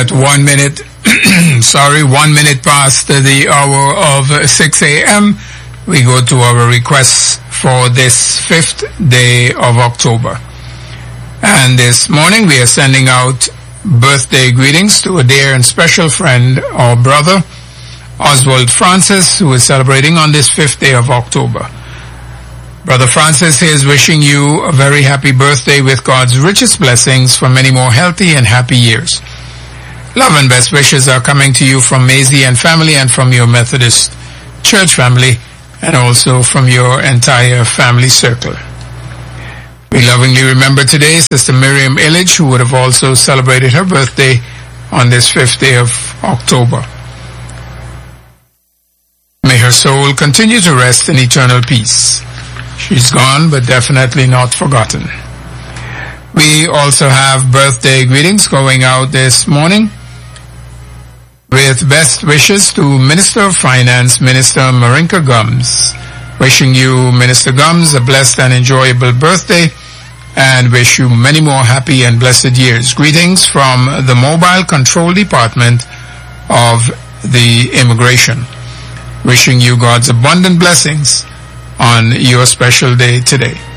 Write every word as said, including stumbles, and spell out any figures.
at one minute, sorry, one minute past the hour of six a.m., we go to our requests for this fifth day of October. And this morning we are sending out birthday greetings to a dear and special friend or brother, Oswald Francis, who is celebrating on this fifth day of October. Brother Francis is wishing you a very happy birthday with God's richest blessings for many more healthy and happy years. Love and best wishes are coming to you from Maisie and family and from your Methodist church family and also from your entire family circle. We lovingly remember today Sister Miriam Illich, who would have also celebrated her birthday on this fifth day of October. May her soul continue to rest in eternal peace. She's gone, but definitely not forgotten. We also have birthday greetings going out this morning with best wishes to Minister of Finance, Minister Marinka Gums. Wishing you, Minister Gums, a blessed and enjoyable birthday and wish you many more happy and blessed years. Greetings from the Mobile Control Department of the Immigration. Wishing you God's abundant blessings on your special day today.